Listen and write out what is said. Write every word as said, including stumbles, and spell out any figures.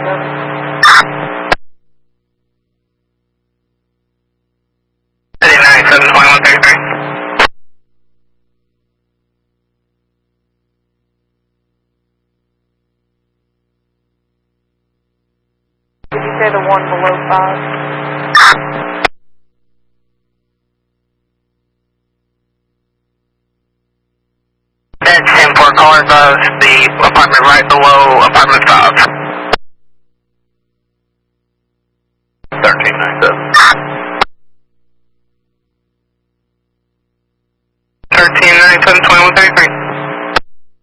nine seven twenty-one thirty-three. Did you say the one below five? That's ten four cars of the apartment right below apartment five.